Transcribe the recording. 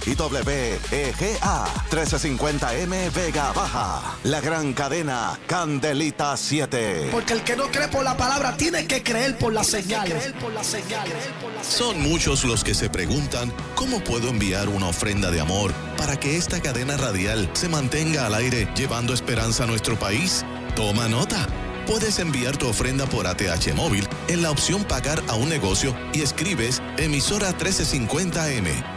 y WEGA 1350M Vega Baja. La gran cadena Candelita 7. Porque el que no cree por la palabra tiene que creer por las señales. Son muchos los que se preguntan cómo puedo enviar una ofrenda de amor para que esta cadena radial se mantenga al aire llevando esperanza a nuestro país. Toma nota. Puedes enviar tu ofrenda por ATH móvil en la opción pagar a un negocio y escribes emisora 1350M.